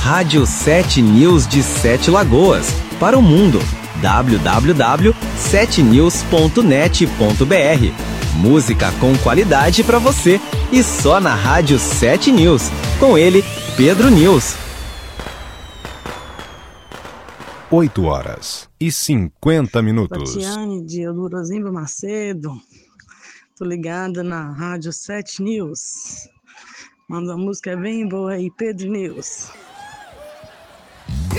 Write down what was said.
Rádio 7 News de Sete Lagoas, para o mundo. www.7news.net.br. Música com qualidade para você e só na Rádio 7 News. Com ele, Pedro News. 8h50. Tatiane de Eudorozimba Macedo. Tô ligada na Rádio 7 News. Manda uma música bem boa aí, Pedro News.